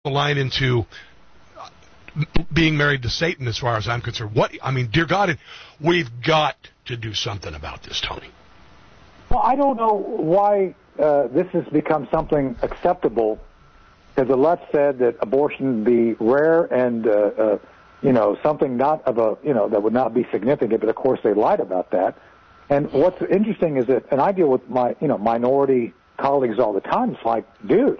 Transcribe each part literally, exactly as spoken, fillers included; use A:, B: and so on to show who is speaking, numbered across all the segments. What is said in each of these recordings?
A: the line into being married to Satan, as far as I'm concerned. What I mean, dear God, we've got to do something about this, Tony.
B: Well, I don't know why uh, this has become something acceptable, because the left said that abortion would be rare and, uh, uh, you know, something not of a, you know, that would not be significant, but of course they lied about that. And what's interesting is that, and I deal with my, you know, minority colleagues all the time, it's like, dude,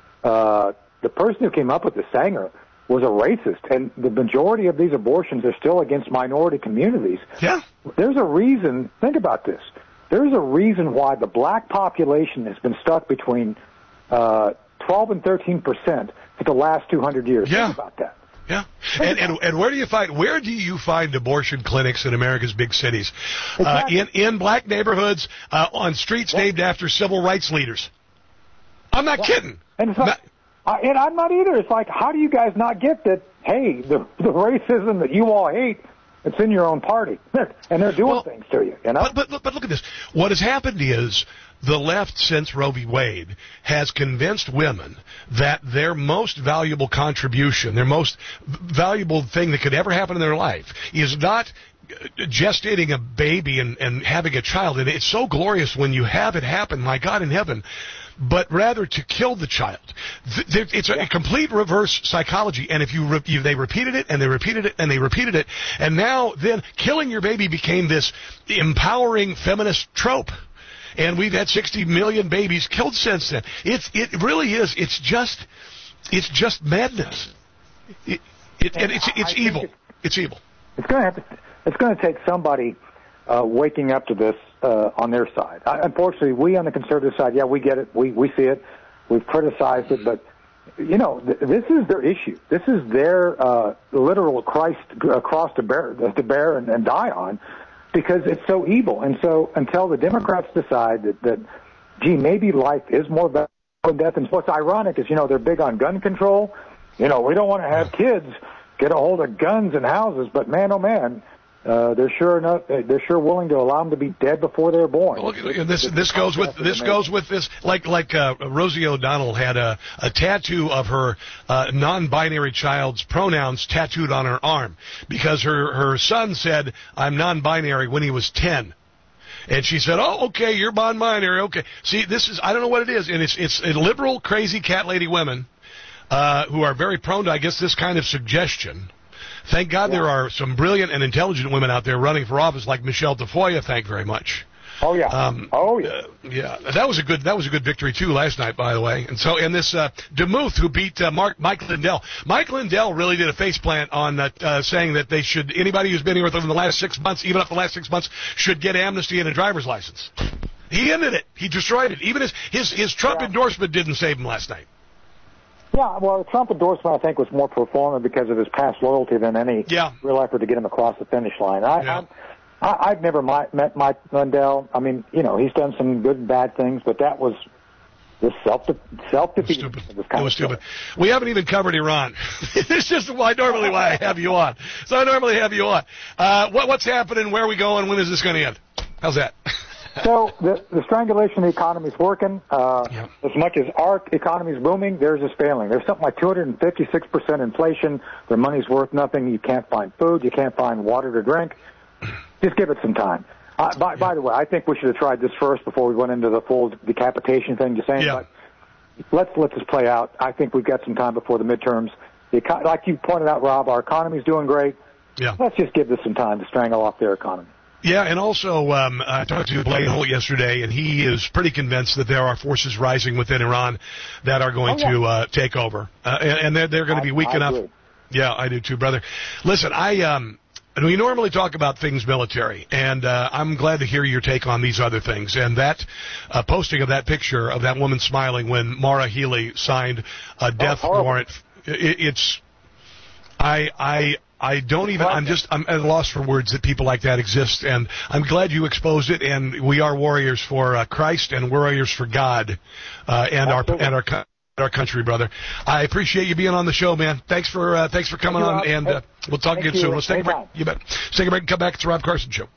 B: uh, the person who came up with the Sanger was a racist, and the majority of these abortions are still against minority communities.
A: Yeah.
B: There's a reason, think about this, there's a reason why the black population has been stuck between uh, twelve and thirteen percent for the last two hundred years.
A: Yeah.
B: Think about that.
A: Yeah, and, and and where do you find where do you find abortion clinics in America's big cities?
B: Exactly.
A: Uh, in in black neighborhoods, uh, on streets
B: yeah.
A: named after civil rights leaders. I'm not yeah. kidding.
B: And it's like,
A: not,
B: I, and I'm not either. It's like, how do you guys not get that? Hey, the the racism that you all hate, it's in your own party, and they're doing
A: well, things
B: to you. You know.
A: But, but but look at this. What has happened is the left, since Roe v. Wade, has convinced women that their most valuable contribution, their most valuable thing that could ever happen in their life, is not gestating a baby and, and having a child. And it's so glorious when you have it happen, my God in heaven, but rather to kill the child. It's a complete reverse psychology. And if you, re- you they repeated it and they repeated it and they repeated it, and now then killing your baby became this empowering feminist trope. And we've had sixty million babies killed since then. It's it really is. It's just it's just madness. It, it, and, and it's it's evil. It's, it's evil.
B: It's going to have to. It's going to take somebody uh, waking up to this uh, on their side. I, unfortunately, we on the conservative side, yeah, we get it. We we see it. We've criticized it, but you know, th- this is their issue. This is their uh, literal Christ uh, cross to bear to bear and, and die on. Because it's so evil. And so until the Democrats decide that, that gee, maybe life is more valuable than death. And what's ironic is, you know, they're big on gun control. You know, we don't want to have kids get a hold of guns in houses. But, man, oh, man, uh, they're sure enough, they're sure willing to allow them to be dead before they're born.
A: Well, look, this this goes with this goes with this. Like like uh, Rosie O'Donnell had a, a tattoo of her uh, non-binary child's pronouns tattooed on her arm because her her son said, "I'm non-binary" when he was ten. And she said, "Oh, okay, you're non-binary. Okay." See, this is I don't know what it is, and it's it's liberal, crazy cat lady women uh, who are very prone to, I guess, this kind of suggestion. Thank God yeah. there are some brilliant and intelligent women out there running for office like Michelle Tafoya. Thank very much.
B: Oh yeah.
A: Um,
B: oh yeah.
A: Uh, yeah. That was a good. That was a good victory too last night, by the way. And so, and this uh, DeMuth who beat uh, Mark Mike Lindell. Mike Lindell really did a faceplant on uh, uh, saying that they should anybody who's been here within the last six months, even up the last six months, should get amnesty and a driver's license. He ended it. He destroyed it. Even his his his Trump yeah. endorsement didn't save him last night.
B: Yeah, well, the Trump endorsement, I think, was more pro forma because of his past loyalty than any
A: yeah.
B: real effort to get him across the finish line. I,
A: yeah.
B: I, I, I've never my, met Mike Lindell. I mean, you know, he's done some good and bad things, but that was the self self defeat.
A: It was stupid. It was stupid. We haven't even covered Iran. It's just why normally why I have you on. So I normally have you on. Uh, what, what's happening? Where are we going? When is this going to end? How's that?
B: So the, the strangulation of the economy is working. Uh,
A: yep.
B: As much as our economy is booming, theirs is failing. There's something like two hundred fifty-six percent inflation. Their money's worth nothing. You can't find food. You can't find water to drink. Just give it some time. Uh, by, yep. by the way, I think we should have tried this first before we went into the full decapitation thing you're saying.
A: Yep.
B: But let's let this play out. I think we've got some time before the midterms. The eco- like you pointed out, Rob, our economy's doing great.
A: Yeah.
B: Let's just give this some time to strangle off their economy.
A: Yeah, and also um, I talked to Blaine Holt yesterday, and he is pretty convinced that there are forces rising within Iran that are going
B: oh, yeah.
A: to uh, take over, uh, and, and they're they're going to be weak
B: I, I
A: enough.
B: Agree.
A: Yeah, I do too, brother. Listen, I um, we normally talk about things military, and uh, I'm glad to hear your take on these other things. And that uh, posting of that picture of that woman smiling when Maura Healey signed a death
B: oh,
A: warrant, it, it's I I. I don't even, I'm just, I'm at a loss for words that people like that exist, and I'm glad you exposed it, and we are warriors for uh, Christ and warriors for God, uh, and
B: Absolutely.
A: our, and our, our country, brother. I appreciate you being on the show, man. Thanks for, uh, thanks for coming
B: you,
A: on, and uh, we'll talk again soon. Let's take a break. You bet. Let's take a break and come back. It's the Rob Carson Show.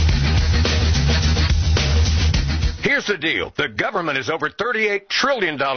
C: Here's the deal. The government is over thirty-eight trillion dollars